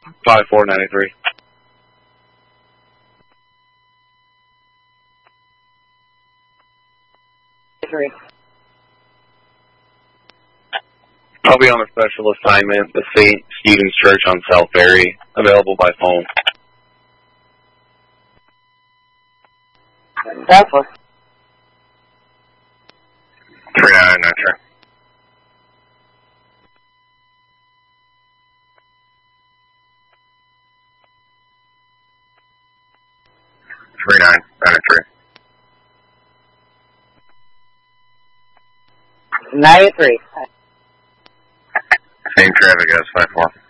5493. I'll be on a special assignment at St. Stephen's Church on South Ferry, available by phone. Southwest. 3993. Ninety-three. Same traffic as 54.